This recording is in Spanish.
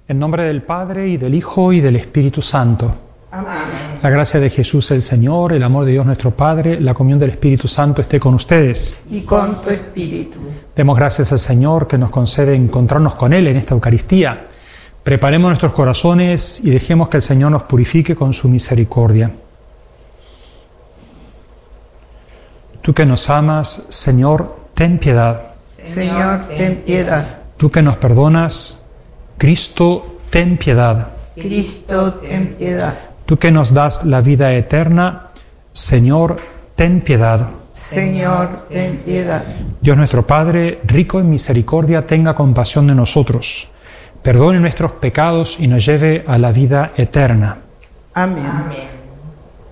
En nombre del Padre, y del Hijo, y del Espíritu Santo. Amén. La gracia de Jesús el Señor, el amor de Dios nuestro Padre, la comunión del Espíritu Santo esté con ustedes. Y con tu espíritu. Demos gracias al Señor que nos concede encontrarnos con Él en esta Eucaristía. Preparemos nuestros corazones y dejemos que el Señor nos purifique con su misericordia. Tú que nos amas, Señor, ten piedad. Señor, ten piedad. Tú que nos perdonas, Cristo, ten piedad. Cristo, ten piedad. Tú que nos das la vida eterna, Señor, ten piedad. Señor, ten piedad. Dios nuestro Padre, rico en misericordia, tenga compasión de nosotros, perdone nuestros pecados y nos lleve a la vida eterna. Amén.